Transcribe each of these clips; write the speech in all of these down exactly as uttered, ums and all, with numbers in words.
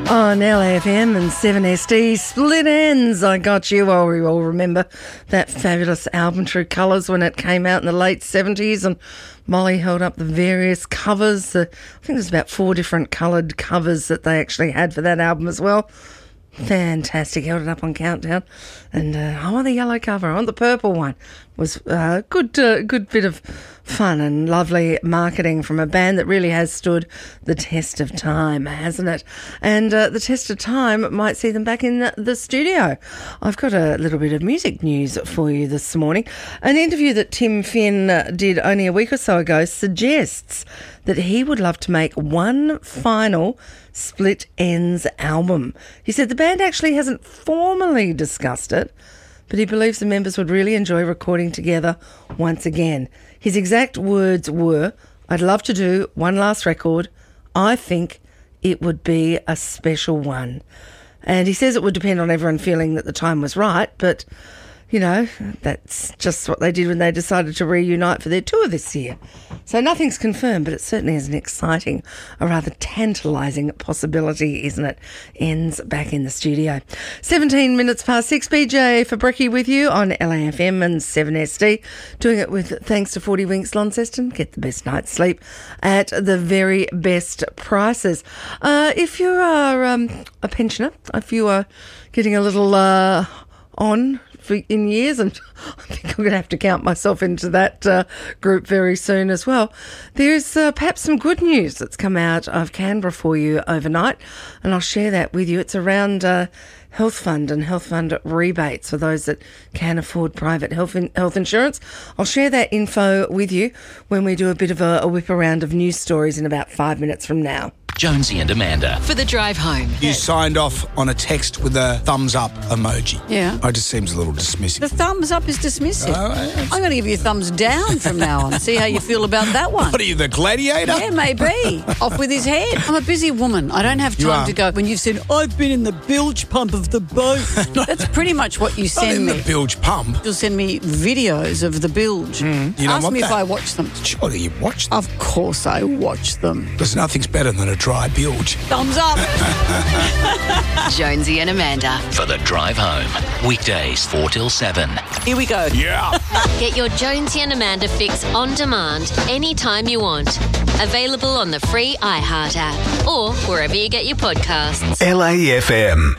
On L A F M and seven S D, Split Ends, I Got You. Well, we all remember that fabulous album, True Colours, when it came out in the late seventies, and Molly held up the various covers. Uh, I think there's about four different coloured covers that they actually had for that album as well. Fantastic. Held it up on Countdown. And uh, I want the yellow cover. I want the purple one. It was a uh, good, uh, good bit of fun and lovely marketing from a band that really has stood the test of time, hasn't it? And uh, the test of time might see them back in the, the studio. I've got a little bit of music news for you this morning. An interview that Tim Finn uh, did only a week or so ago suggests that he would love to make one final Split Ends album. He said the band actually hasn't formally discussed it, but he believes the members would really enjoy recording together once again. His exact words were, "I'd love to do one last record. I think it would be a special one." And he says it would depend on everyone feeling that the time was right, but, you know, that's just what they did when they decided to reunite for their tour this year. So nothing's confirmed, but it certainly is an exciting, a rather tantalising possibility, isn't it? Ends back in the studio. seventeen minutes past six, B J for Brekkie with you on L A F M and seven S D. Doing it with thanks to forty Winks Launceston. Get the best night's sleep at the very best prices. Uh, if you are um, a pensioner, if you are getting a little uh, on in years, and I think I'm going to have to count myself into that uh, group very soon as well. There's uh, perhaps some good news that's come out of Canberra for you overnight, and I'll share that with you. It's around uh, health fund and health fund rebates for those that can afford private health in- health insurance. I'll share that info with you when we do a bit of a, a whip around of news stories in about five minutes from now. Jonesy and Amanda. For the drive home. You signed off on a text with a thumbs up emoji. Yeah. It just seems a little dismissive. The thumbs up is dismissive. Oh, yeah. I'm going to give you a thumbs down from now on. See how you feel about that one. What are you, the gladiator? Yeah, maybe. Off with his head. I'm a busy woman. I don't have You time are. to go. When you've said, I've been in the bilge pump of the boat. That's pretty much what you Not send in me. the bilge pump. You'll send me videos of the bilge. You don't Ask want me if that. I watch them. Surely you watched them. Of course I watch them. There's nothing's better than a dry bilge. Thumbs up. Jonesy and Amanda. For the drive home. Weekdays four till seven. Here we go. Yeah. Get your Jonesy and Amanda fix on demand anytime you want. Available on the free iHeart app or wherever you get your podcasts. L A F M.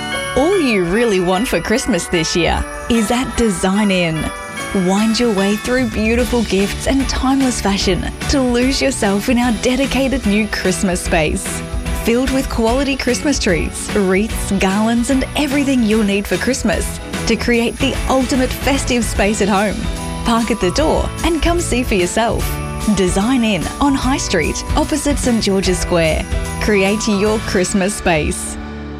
All you really want for Christmas this year is at Design In. Wind your way through beautiful gifts and timeless fashion to lose yourself in our dedicated new Christmas space. Filled with quality Christmas trees, wreaths, garlands and everything you'll need for Christmas to create the ultimate festive space at home. Park at the door and come see for yourself. Design In on High Street, opposite St George's Square. Create your Christmas space.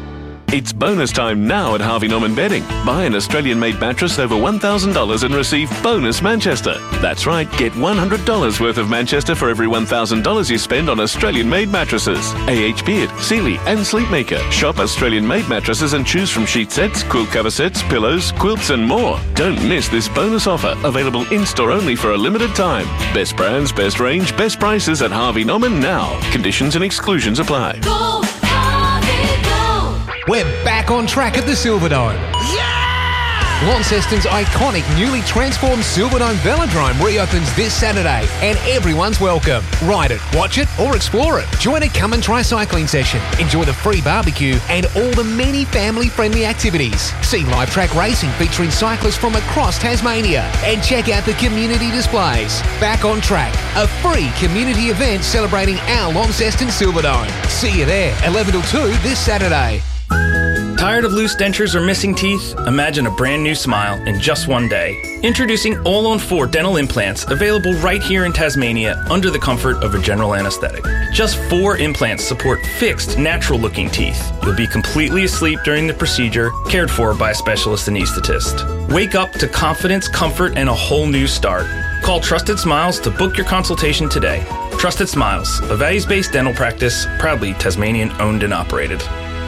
It's bonus time now at Harvey Norman Bedding. Buy an Australian-made mattress over one thousand dollars and receive bonus Manchester. That's right, get one hundred dollars worth of Manchester for every one thousand dollars you spend on Australian-made mattresses. A H Beard, Sealy and Sleepmaker. Shop Australian-made mattresses and choose from sheet sets, quilt cover sets, pillows, quilts and more. Don't miss this bonus offer, available in-store only for a limited time. Best brands, best range, best prices at Harvey Norman now. Conditions and exclusions apply. Go, Harvey, go! We're back on track at the Silverdome. Yeah! Launceston's iconic newly transformed Silverdome Velodrome reopens this Saturday and everyone's welcome. Ride it, watch it or explore it. Join a come and try cycling session. Enjoy the free barbecue and all the many family-friendly activities. See live track racing featuring cyclists from across Tasmania and check out the community displays. Back on track, a free community event celebrating our Launceston Silverdome. See you there, eleven till two this Saturday. Tired of loose dentures or missing teeth? Imagine a brand new smile in just one day. Introducing All on four dental implants, available right here in Tasmania under the comfort of a general anesthetic. Just four implants support fixed, natural-looking teeth. You'll be completely asleep during the procedure, cared for by a specialist anaesthetist. Wake up to confidence, comfort, and a whole new start. Call Trusted Smiles to book your consultation today. Trusted Smiles, a values-based dental practice, proudly Tasmanian-owned and operated.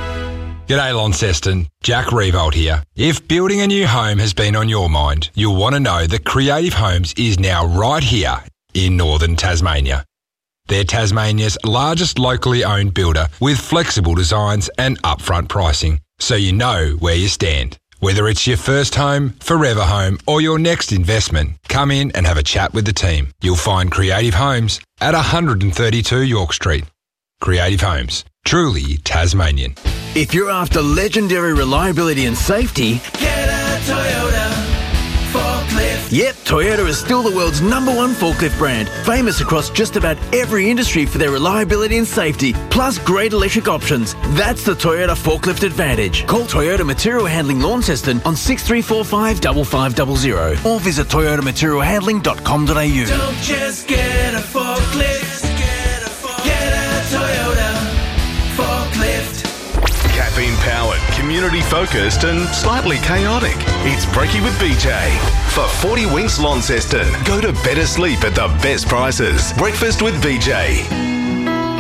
G'day Launceston, Jack Revolt here. If building a new home has been on your mind, you'll want to know that Creative Homes is now right here in northern Tasmania. They're Tasmania's largest locally owned builder with flexible designs and upfront pricing, so you know where you stand. Whether it's your first home, forever home, or your next investment, come in and have a chat with the team. You'll find Creative Homes at one thirty-two York Street. Creative Homes, truly Tasmanian. If you're after legendary reliability and safety, get a Toyota forklift. Yep, Toyota is still the world's number one forklift brand, famous across just about every industry for their reliability and safety, plus great electric options. That's the Toyota Forklift Advantage. Call Toyota Material Handling Launceston on six three four five five five zero zero or visit toyota material handling dot com dot a u. Don't just get a forklift, get a, get a Toyota forklift. Caffeine powered, community focused and slightly chaotic. It's Brekkie with B J. For forty Winks Launceston, go to better sleep at the best prices. Breakfast with B J.